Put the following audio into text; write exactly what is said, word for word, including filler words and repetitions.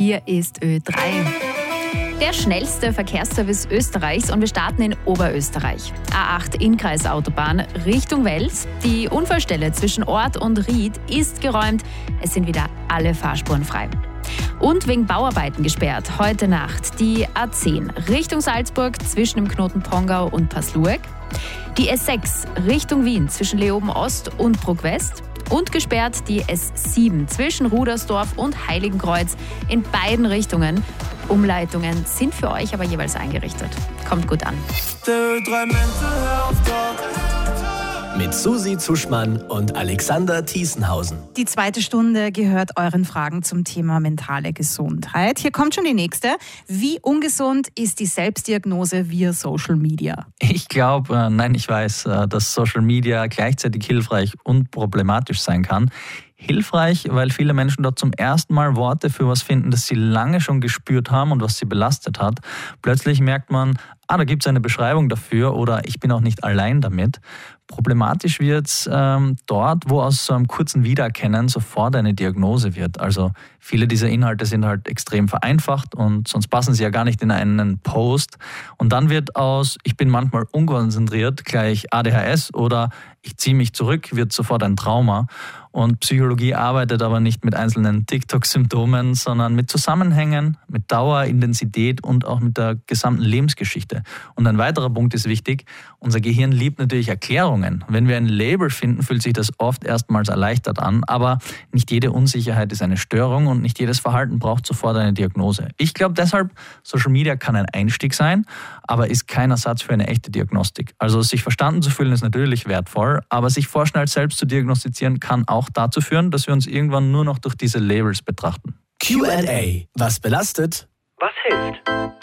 Hier ist Ö drei. Der schnellste Verkehrsservice Österreichs und wir starten in Oberösterreich. A acht Innkreisautobahn Richtung Wels. Die Unfallstelle zwischen Ort und Ried ist geräumt. Es sind wieder alle Fahrspuren frei. Und wegen Bauarbeiten gesperrt heute Nacht die A zehn Richtung Salzburg zwischen dem Knoten Pongau und Pasluek. Die S sechs Richtung Wien zwischen Leoben Ost und Bruck West. Und gesperrt die S sieben zwischen Rudersdorf und Heiligenkreuz in beiden Richtungen. Umleitungen sind für euch aber jeweils eingerichtet. Kommt gut an. Mit Susi Zuschmann und Alexander Thiesenhausen. Die zweite Stunde gehört euren Fragen zum Thema mentale Gesundheit. Hier kommt schon die nächste. Wie ungesund ist die Selbstdiagnose via Social Media? Ich glaube, äh, nein, ich weiß, äh, dass Social Media gleichzeitig hilfreich und problematisch sein kann. Hilfreich, weil viele Menschen dort zum ersten Mal Worte für was finden, das sie lange schon gespürt haben und was sie belastet hat. Plötzlich merkt man, ah, da gibt es eine Beschreibung dafür oder ich bin auch nicht allein damit. Problematisch wird es ähm, dort, wo aus so einem kurzen Wiedererkennen sofort eine Diagnose wird. Also viele dieser Inhalte sind halt extrem vereinfacht und sonst passen sie ja gar nicht in einen Post. Und dann wird aus, ich bin manchmal unkonzentriert, gleich A D H S oder ich ziehe mich zurück, wird sofort ein Trauma. Und Psychologie arbeitet aber nicht mit einzelnen TikTok-Symptomen, sondern mit Zusammenhängen, mit Dauer, Intensität und auch mit der gesamten Lebensgeschichte. Und ein weiterer Punkt ist wichtig, unser Gehirn liebt natürlich Erklärungen. Wenn wir ein Label finden, fühlt sich das oft erstmals erleichtert an, aber nicht jede Unsicherheit ist eine Störung und nicht jedes Verhalten braucht sofort eine Diagnose. Ich glaube deshalb, Social Media kann ein Einstieg sein, aber ist kein Ersatz für eine echte Diagnostik. Also sich verstanden zu fühlen ist natürlich wertvoll, aber sich vorschnell selbst zu diagnostizieren kann auch dazu führen, dass wir uns irgendwann nur noch durch diese Labels betrachten. Q and A. Was belastet? Was hilft?